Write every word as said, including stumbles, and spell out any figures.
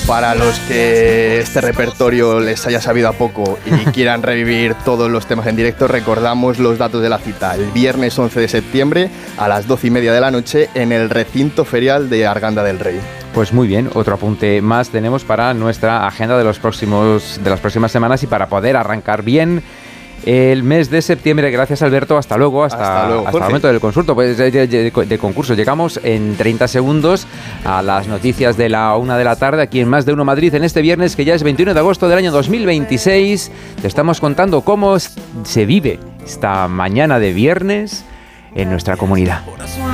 para los que este repertorio les haya sabido a poco y quieran revivir todos los temas en directo, recordamos los datos de la cita. El viernes once de septiembre a las doce y media de la noche en el recinto ferial de Arganda del Rey. Pues muy bien, otro apunte más tenemos para nuestra agenda de, los próximos, de las próximas semanas y para poder arrancar bien el mes de septiembre. Gracias, Alberto. Hasta luego. Hasta, hasta, luego, hasta el momento del consulto, pues, de, de, de, de concurso. Llegamos en treinta segundos a las noticias de la una de la tarde aquí en Más de Uno Madrid en este viernes, que ya es veintiuno de agosto del año dos mil veintiséis. Te estamos contando cómo se vive esta mañana de viernes en nuestra comunidad.